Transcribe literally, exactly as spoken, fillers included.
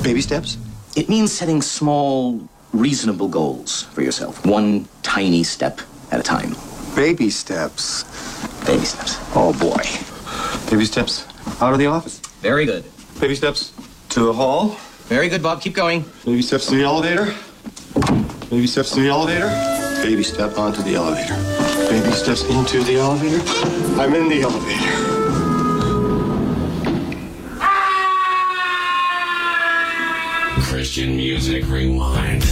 Baby steps? It means setting small, reasonable goals for yourself. One tiny step at a time. Baby steps. Baby steps. Oh, boy. Baby steps out of the office. Very good. Baby steps to the hall. Very good, Bob. Keep going. Baby steps to the elevator. Baby steps to the elevator. Baby step onto the elevator. Baby steps into the elevator. I'm in the elevator. Christian Music Rewind.